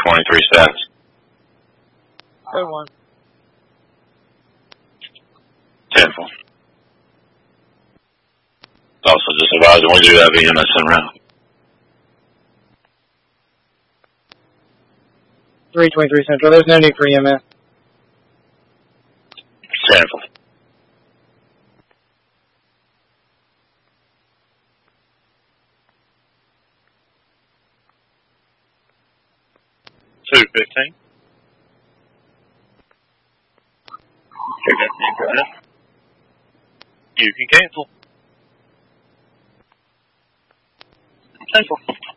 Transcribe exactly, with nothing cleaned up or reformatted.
twenty-three cents. Good one. ten four. Also just advising we do have E M S en route. three twenty-three Central. There's no need for E M S. ten four. two fifteen. You can cancel. Cancel.